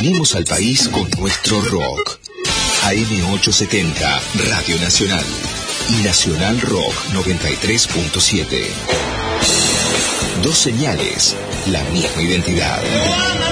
Unimos al país con nuestro rock. AM870, Radio Nacional. Y Nacional Rock 93.7. Dos señales, la misma identidad.